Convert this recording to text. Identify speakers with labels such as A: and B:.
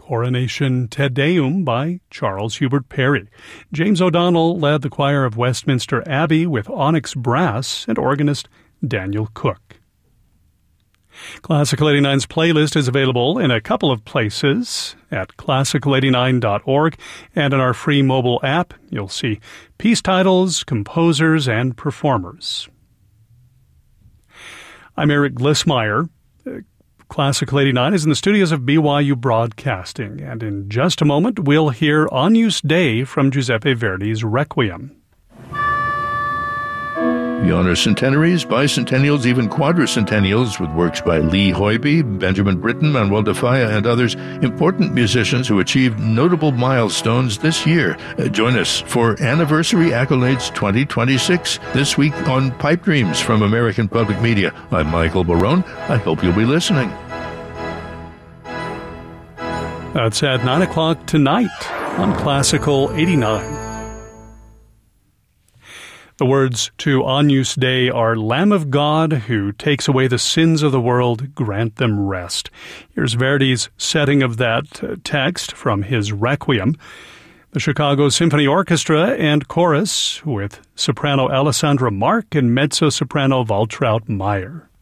A: Coronation Te Deum by Charles Hubert Parry. James O'Donnell led the choir of Westminster Abbey with onyx brass and organist Daniel Cook. Classical 89's playlist is available in a couple of places at classical89.org, and in our free mobile app, you'll see piece titles, composers, and performers. I'm Eric Glissmeyer. Classical 89 is in the studios of BYU Broadcasting, and in just a moment, we'll hear Agnus Dei from Giuseppe Verdi's Requiem.
B: We honor centenaries, bicentennials, even quadricentennials with works by Lee Hoybe, Benjamin Britten, Manuel de Falla, and others, important musicians who achieved notable milestones this year. Join us for Anniversary Accolades 2026 this week on Pipe Dreams from American Public Media. I'm Michael Barone. I hope you'll be listening.
A: That's at 9 o'clock tonight on Classical 89. The words to Agnus Dei are, Lamb of God, who takes away the sins of the world, grant them rest. Here's Verdi's setting of that text from his Requiem. The Chicago Symphony Orchestra and Chorus with soprano Alessandra Mark and mezzo-soprano Waltraud Meyer.